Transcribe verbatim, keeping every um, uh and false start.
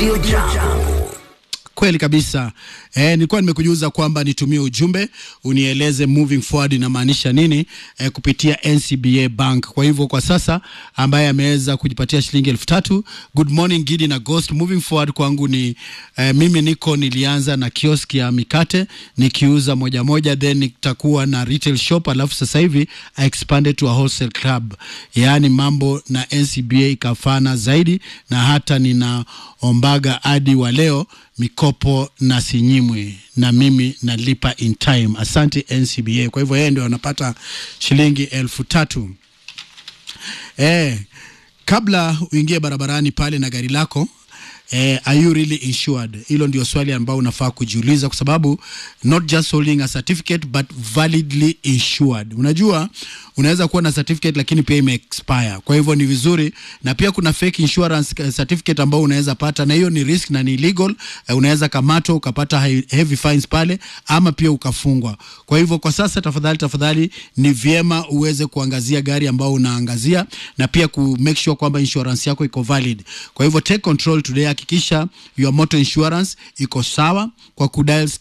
Radio Jambo. Kweli kabisa. Eh, nilikuwa nimekujuza kwamba nitumie ujumbe unieleze moving forward inamaanisha nini eh, kupitia N C B A Bank. Kwa hivyo kwa sasa ambaye ameweza kujipatia shilingi elfu tatu, good morning Gidi na Ghost. Moving forward kwangu ni eh, mimi niko nilianza na kioski ya mikate nikiuza moja moja, then nitakuwa na retail shop, alafu sasa hivi I expanded to a wholesale club. Yaani mambo na N C B A ikafana zaidi, na hata ninaombaga hadi wa leo mikopo na sinyimwe, na mimi nalipa in time. Asante N C B A. Kwa hivyo yeye ndio anapata shilingi elfu tatu. Eh, kabla uingie barabarani pale na gari lako, Eh, are you really insured? Hilo ndio swali ambao unafaa kujiuliza, kwa sababu not just holding a certificate but validly insured. Unajua unaweza kuwa na certificate lakini pia ime expire. Kwa hivyo ni vizuri, na pia kuna fake insurance certificate ambao unaweza pata, na hiyo ni risk na ni illegal. Uh, unaweza kamato ukapata heavy fines pale, ama pia ukafungwa. Kwa hivyo kwa sasa tafadhali tafadhali ni vyema uweze kuangazia gari ambao unaangazia, na pia ku make sure kwamba insurance yako iko valid. Kwa hivyo take control today. Hakikisha your motor insurance iko sawa kwa kudial